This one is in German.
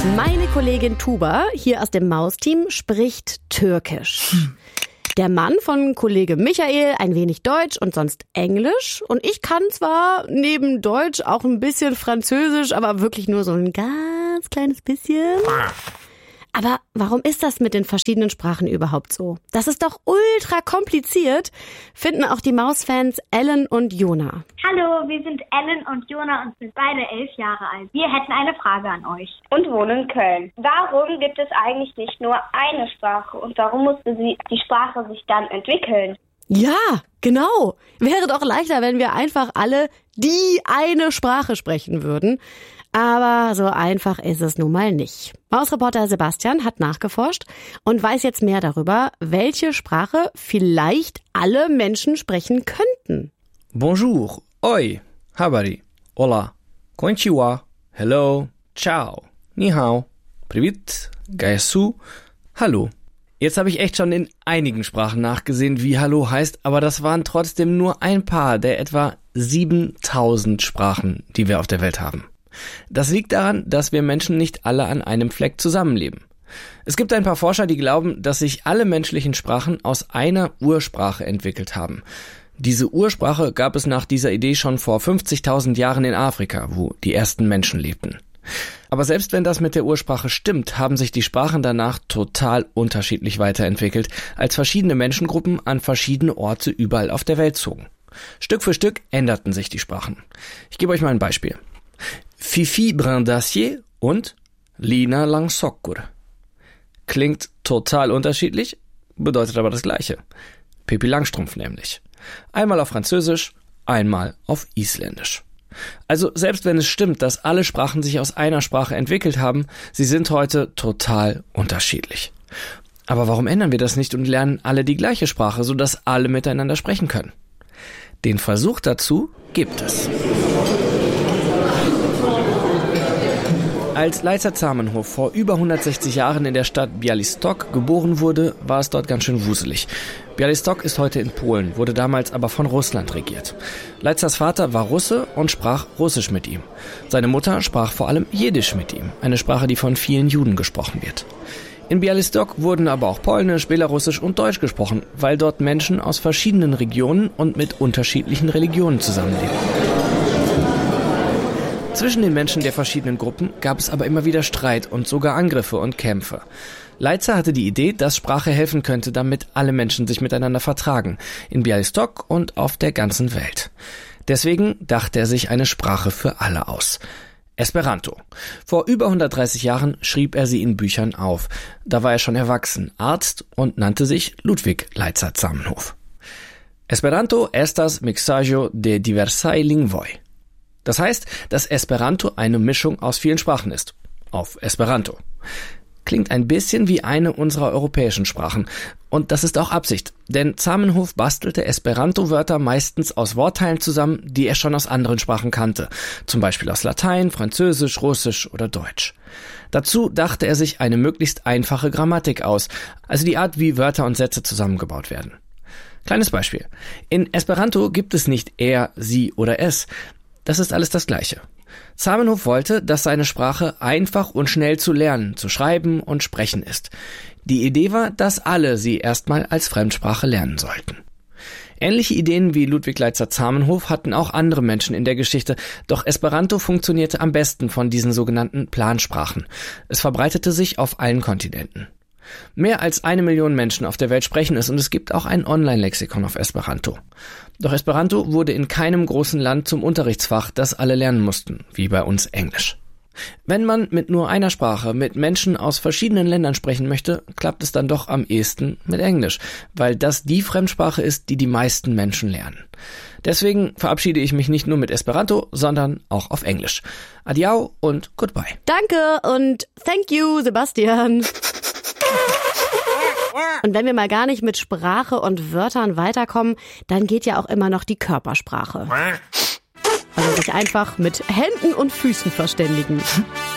Meine Kollegin Tuba hier aus dem Mausteam spricht Türkisch. Der Mann von Kollege Michael ein wenig Deutsch und sonst Englisch. Und ich kann zwar neben Deutsch auch ein bisschen Französisch, aber wirklich nur so ein ganz kleines bisschen. Aber warum ist das mit den verschiedenen Sprachen überhaupt so? Das ist doch ultra kompliziert, finden auch die Mausfans Ellen und Jona. Hallo, wir sind Ellen und Jona und sind beide 11 Jahre alt. Wir hätten eine Frage an euch. Und wohnen in Köln. Warum gibt es eigentlich nicht nur eine Sprache und warum musste die Sprache sich dann entwickeln? Ja, genau. Wäre doch leichter, wenn wir einfach alle die eine Sprache sprechen würden. Aber so einfach ist es nun mal nicht. Mausreporter Sebastian hat nachgeforscht und weiß jetzt mehr darüber, welche Sprache vielleicht alle Menschen sprechen könnten. Bonjour, oi, habari, hola, konnichiwa, hello, ciao, ni hao, привет, gaisu, hallo. Jetzt habe ich echt schon in einigen Sprachen nachgesehen, wie Hallo heißt, aber das waren trotzdem nur ein paar der etwa 7000 Sprachen, die wir auf der Welt haben. Das liegt daran, dass wir Menschen nicht alle an einem Fleck zusammenleben. Es gibt ein paar Forscher, die glauben, dass sich alle menschlichen Sprachen aus einer Ursprache entwickelt haben. Diese Ursprache gab es nach dieser Idee schon vor 50.000 Jahren in Afrika, wo die ersten Menschen lebten. Aber selbst wenn das mit der Ursprache stimmt, haben sich die Sprachen danach total unterschiedlich weiterentwickelt, als verschiedene Menschengruppen an verschiedene Orte überall auf der Welt zogen. Stück für Stück änderten sich die Sprachen. Ich gebe euch mal ein Beispiel. Fifi Brandacier und Lina Langsokkur. Klingt total unterschiedlich, bedeutet aber das Gleiche. Pippi Langstrumpf nämlich. Einmal auf Französisch, einmal auf Isländisch. Also selbst wenn es stimmt, dass alle Sprachen sich aus einer Sprache entwickelt haben, sie sind heute total unterschiedlich. Aber warum ändern wir das nicht und lernen alle die gleiche Sprache, sodass alle miteinander sprechen können? Den Versuch dazu gibt es. Als Leica Zamenhof vor über 160 Jahren in der Stadt Białystok geboren wurde, war es dort ganz schön wuselig. Białystok ist heute in Polen, wurde damals aber von Russland regiert. Leicas Vater war Russe und sprach Russisch mit ihm. Seine Mutter sprach vor allem Jiddisch mit ihm, eine Sprache, die von vielen Juden gesprochen wird. In Białystok wurden aber auch Polnisch, Belarussisch und Deutsch gesprochen, weil dort Menschen aus verschiedenen Regionen und mit unterschiedlichen Religionen zusammenleben. Zwischen den Menschen der verschiedenen Gruppen gab es aber immer wieder Streit und sogar Angriffe und Kämpfe. Leica hatte die Idee, dass Sprache helfen könnte, damit alle Menschen sich miteinander vertragen, in Białystok und auf der ganzen Welt. Deswegen dachte er sich eine Sprache für alle aus. Esperanto. Vor über 130 Jahren schrieb er sie in Büchern auf. Da war er schon erwachsen, Arzt und nannte sich Ludwig Leica Zamenhof. Esperanto estas mixaĵo de diversaj lingvoj. Das heißt, dass Esperanto eine Mischung aus vielen Sprachen ist. Auf Esperanto. Klingt ein bisschen wie eine unserer europäischen Sprachen. Und das ist auch Absicht, denn Zamenhof bastelte Esperanto-Wörter meistens aus Wortteilen zusammen, die er schon aus anderen Sprachen kannte. Zum Beispiel aus Latein, Französisch, Russisch oder Deutsch. Dazu dachte er sich eine möglichst einfache Grammatik aus, also die Art, wie Wörter und Sätze zusammengebaut werden. Kleines Beispiel. In Esperanto gibt es nicht er, sie oder es. Das ist alles das Gleiche. Zamenhof wollte, dass seine Sprache einfach und schnell zu lernen, zu schreiben und sprechen ist. Die Idee war, dass alle sie erstmal als Fremdsprache lernen sollten. Ähnliche Ideen wie Ludwig Leica Zamenhof hatten auch andere Menschen in der Geschichte, doch Esperanto funktionierte am besten von diesen sogenannten Plansprachen. Es verbreitete sich auf allen Kontinenten. Mehr als 1 Million Menschen auf der Welt sprechen es und es gibt auch ein Online-Lexikon auf Esperanto. Doch Esperanto wurde in keinem großen Land zum Unterrichtsfach, das alle lernen mussten, wie bei uns Englisch. Wenn man mit nur einer Sprache mit Menschen aus verschiedenen Ländern sprechen möchte, klappt es dann doch am ehesten mit Englisch, weil das die Fremdsprache ist, die die meisten Menschen lernen. Deswegen verabschiede ich mich nicht nur mit Esperanto, sondern auch auf Englisch. Adiao und goodbye. Danke und thank you, Sebastian. Und wenn wir mal gar nicht mit Sprache und Wörtern weiterkommen, dann geht ja auch immer noch die Körpersprache. Also sich einfach mit Händen und Füßen verständigen.